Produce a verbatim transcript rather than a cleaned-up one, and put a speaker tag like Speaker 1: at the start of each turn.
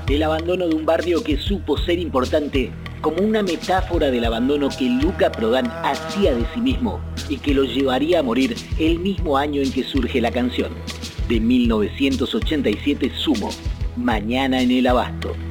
Speaker 1: El abandono de un barrio que supo ser importante como una metáfora del abandono que Luca Prodan hacía de sí mismo y que lo llevaría a morir el mismo año en que surge la canción. De mil novecientos ochenta y siete, Sumo, Mañana en el Abasto.